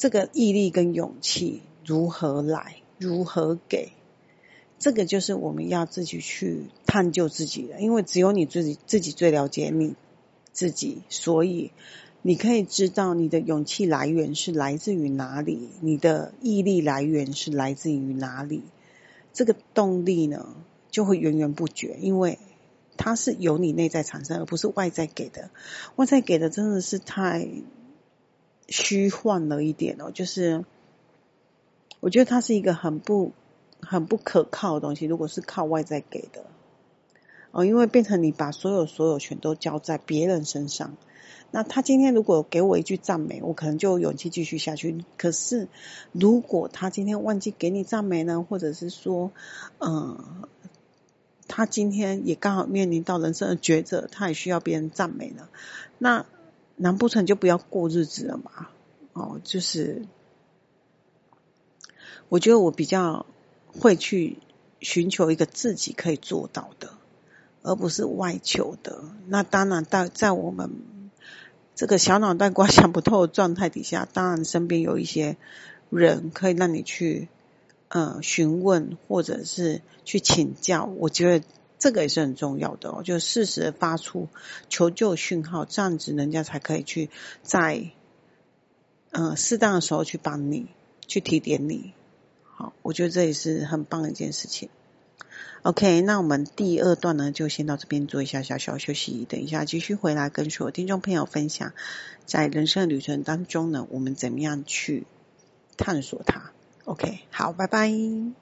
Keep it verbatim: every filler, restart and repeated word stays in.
这个毅力跟勇气如何来，如何给，这个就是我们要自己去探究自己的，因为只有你自己自己最了解你自己，所以你可以知道你的勇气来源是来自于哪里，你的毅力来源是来自于哪里，这个动力呢就会源源不绝，因为它是由你内在产生，而不是外在给的。外在给的真的是太虚幻了一点哦，就是我觉得它是一个很不很不可靠的东西，如果是靠外在给的哦，因为变成你把所有所有权都交在别人身上，那他今天如果给我一句赞美，我可能就有勇气继续下去。可是如果他今天忘记给你赞美呢，或者是说嗯，他今天也刚好面临到人生的抉择，他也需要别人赞美呢，那难不成就不要过日子了吗？哦，就是我觉得我比较会去寻求一个自己可以做到的，而不是外求的。那当然在在我们这个小脑袋瓜想不透的状态底下，当然身边有一些人可以让你去呃询问或者是去请教，我觉得这个也是很重要的哦，就适时的发出求救讯号，这样子人家才可以去在呃适当的时候去帮你，去提点你。好，我觉得这也是很棒的一件事情。OK， 那我们第二段呢就先到这边做一下小小休息，等一下继续回来跟所有听众朋友分享，在人生的旅程当中呢，我们怎么样去探索它。OK， 好，拜拜。